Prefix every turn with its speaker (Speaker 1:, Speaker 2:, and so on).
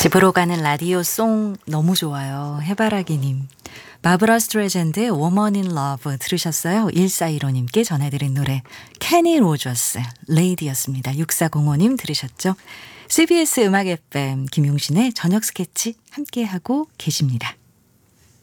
Speaker 1: 집으로 가는 라디오 송 너무 좋아요. 해바라기님. 바브라 스트레이잔드의 Woman in Love 들으셨어요? 1415님께 전해드린 노래 케니 로저스 레이디였습니다. 6405님 들으셨죠? CBS 음악 FM 김용신의 저녁 스케치 함께하고 계십니다.